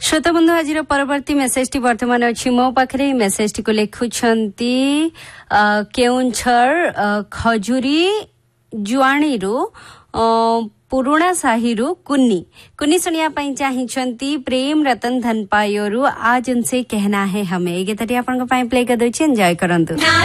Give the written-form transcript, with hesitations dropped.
श्रोता बंधु आज परवर्ती मेसेज टी वर्तमान अच्छी मो पाखरे मेसेज टी को लिखुछंती केउंझर खजुरी जुआणी रू पुरुणा साहिरु कुन्नी सुनिया पई चाहिछंती प्रेम रतन धनपायोरु आज उनसे कहना है हमें। ये गीतटी आपन को पई प्ले कर दोछि एंजॉय करंतु।